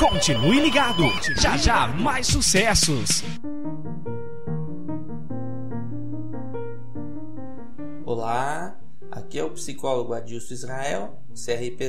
Continue ligado, já já mais sucessos. Olá, aqui é o psicólogo Adilson Israel, CRP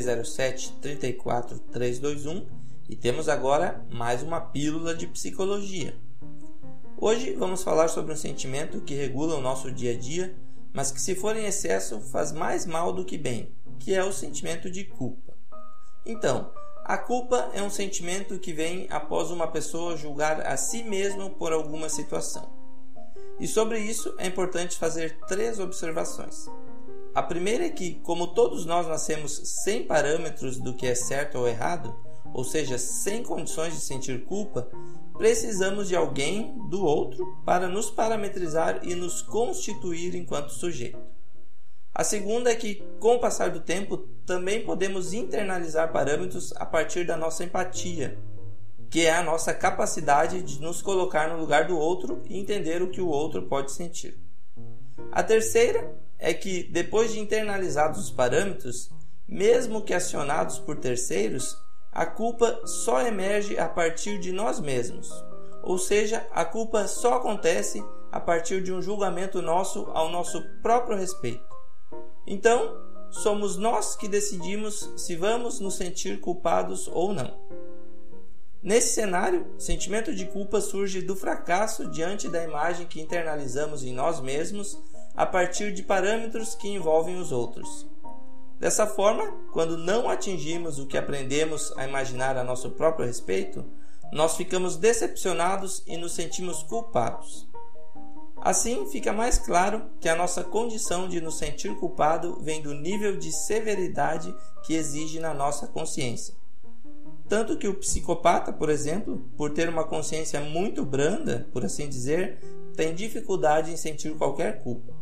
0734321, e temos agora mais uma pílula de psicologia. Hoje vamos falar sobre um sentimento que regula o nosso dia a dia, mas que, se for em excesso, faz mais mal do que bem, que é o sentimento de culpa. Então, a culpa é um sentimento que vem após uma pessoa julgar a si mesma por alguma situação. E sobre isso é importante fazer 3 observações. A primeira é que, como todos nós nascemos sem parâmetros do que é certo ou errado, ou seja, sem condições de sentir culpa, precisamos de alguém, do outro, para nos parametrizar e nos constituir enquanto sujeito. A segunda é que, com o passar do tempo, também podemos internalizar parâmetros a partir da nossa empatia, que é a nossa capacidade de nos colocar no lugar do outro e entender o que o outro pode sentir. A terceira é que, depois de internalizados os parâmetros, mesmo que acionados por terceiros, a culpa só emerge a partir de nós mesmos. Ou seja, a culpa só acontece a partir de um julgamento nosso ao nosso próprio respeito. Então, somos nós que decidimos se vamos nos sentir culpados ou não. Nesse cenário, o sentimento de culpa surge do fracasso diante da imagem que internalizamos em nós mesmos a partir de parâmetros que envolvem os outros. Dessa forma, quando não atingimos o que aprendemos a imaginar a nosso próprio respeito, nós ficamos decepcionados e nos sentimos culpados. Assim, fica mais claro que a nossa condição de nos sentir culpado vem do nível de severidade que exige na nossa consciência. Tanto que o psicopata, por exemplo, por ter uma consciência muito branda, por assim dizer, tem dificuldade em sentir qualquer culpa.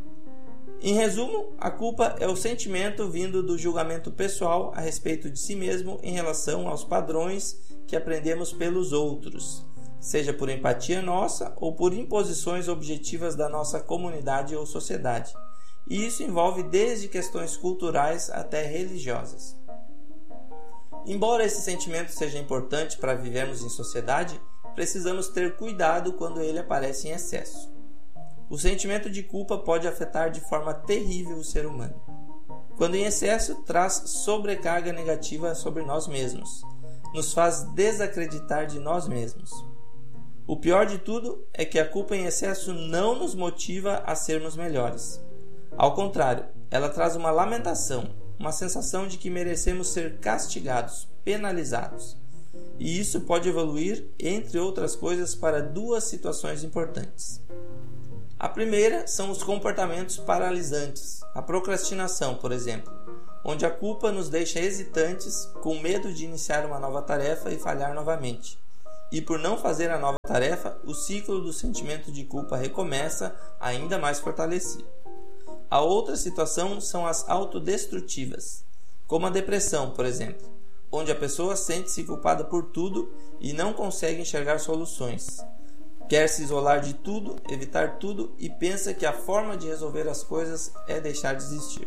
Em resumo, a culpa é o sentimento vindo do julgamento pessoal a respeito de si mesmo em relação aos padrões que aprendemos pelos outros, seja por empatia nossa ou por imposições objetivas da nossa comunidade ou sociedade. E isso envolve desde questões culturais até religiosas. Embora esse sentimento seja importante para vivermos em sociedade, precisamos ter cuidado quando ele aparece em excesso. O sentimento de culpa pode afetar de forma terrível o ser humano. Quando em excesso, traz sobrecarga negativa sobre nós mesmos, nos faz desacreditar de nós mesmos. O pior de tudo é que a culpa em excesso não nos motiva a sermos melhores. Ao contrário, ela traz uma lamentação, uma sensação de que merecemos ser castigados, penalizados. E isso pode evoluir, entre outras coisas, para 2 situações importantes. A primeira são os comportamentos paralisantes, a procrastinação, por exemplo, onde a culpa nos deixa hesitantes, com medo de iniciar uma nova tarefa e falhar novamente. E por não fazer a nova tarefa, o ciclo do sentimento de culpa recomeça ainda mais fortalecido. A outra situação são as autodestrutivas, como a depressão, por exemplo, onde a pessoa sente-se culpada por tudo e não consegue enxergar soluções. Quer se isolar de tudo, evitar tudo e pensa que a forma de resolver as coisas é deixar de existir.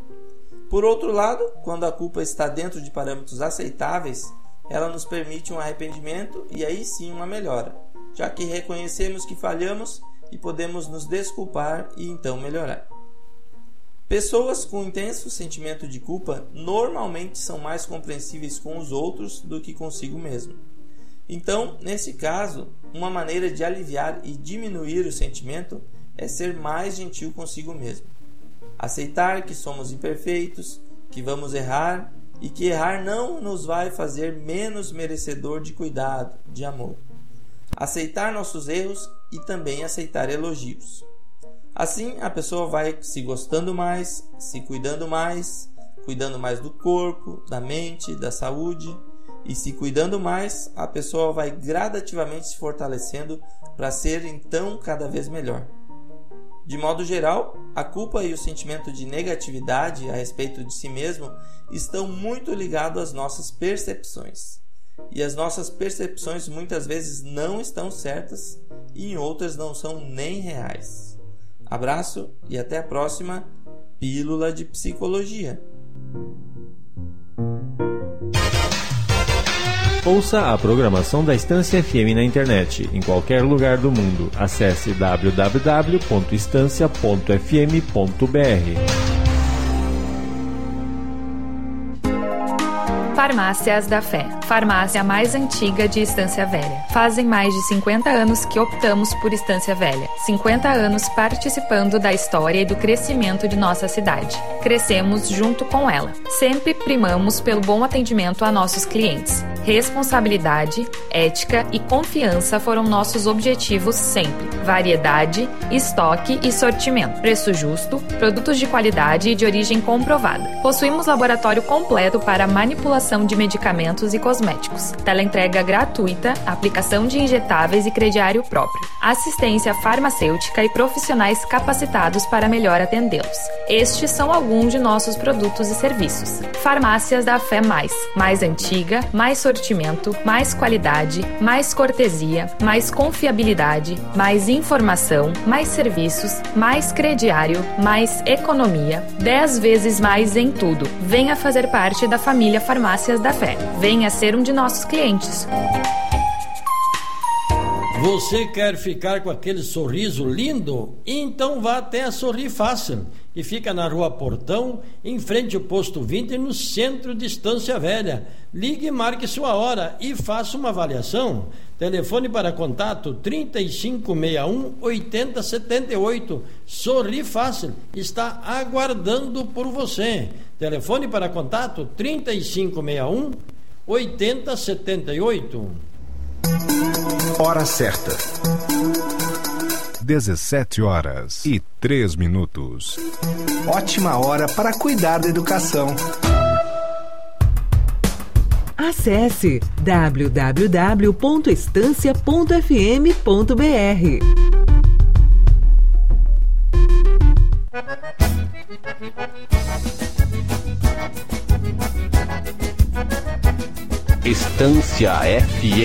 Por outro lado, quando a culpa está dentro de parâmetros aceitáveis, ela nos permite um arrependimento e aí sim uma melhora, já que reconhecemos que falhamos e podemos nos desculpar e então melhorar. Pessoas com intenso sentimento de culpa normalmente são mais compreensíveis com os outros do que consigo mesmo. Então, nesse caso, uma maneira de aliviar e diminuir o sentimento é ser mais gentil consigo mesmo. Aceitar que somos imperfeitos, que vamos errar e que errar não nos vai fazer menos merecedor de cuidado, de amor. Aceitar nossos erros e também aceitar elogios. Assim, a pessoa vai se gostando mais, se cuidando mais do corpo, da mente, da saúde. E se cuidando mais, a pessoa vai gradativamente se fortalecendo para ser então cada vez melhor. De modo geral, a culpa e o sentimento de negatividade a respeito de si mesmo estão muito ligados às nossas percepções. E as nossas percepções muitas vezes não estão certas e em outras não são nem reais. Abraço e até a próxima Pílula de Psicologia. Ouça a programação da Estância FM na internet, em qualquer lugar do mundo. Acesse www.estancia.fm.br. Farmácias da Fé, farmácia mais antiga de Estância Velha. Fazem mais de 50 anos que optamos por Estância Velha. 50 anos participando da história e do crescimento de nossa cidade. Crescemos junto com ela. Sempre primamos pelo bom atendimento a nossos clientes. Responsabilidade, ética e confiança foram nossos objetivos sempre. Variedade, estoque e sortimento. Preço justo, produtos de qualidade e de origem comprovada. Possuímos laboratório completo para manipulação de medicamentos e cosméticos. Teleentrega gratuita, aplicação de injetáveis e crediário próprio. Assistência farmacêutica e profissionais capacitados para melhor atendê-los. Estes são alguns de nossos produtos e serviços. Farmácias da Fé mais antiga, mais sortimento, mais qualidade, mais cortesia, mais confiabilidade, mais informação, mais serviços, mais crediário, mais economia, 10 vezes mais em tudo. Venha fazer parte da família Farmácias da Fé. Venha ser um de nossos clientes. Você quer ficar com aquele sorriso lindo? Então vá até a Sorri Fácil, que fica na Rua Portão, em frente ao Posto 20, no centro de Estância Velha. Ligue e marque sua hora e faça uma avaliação. Telefone para contato 3561-8078. Sorri Fácil está aguardando por você. Telefone para contato 3561-8078. Hora certa. 17h03. Ótima hora para cuidar da educação. Acesse www.estancia.fm.br. Estância FM.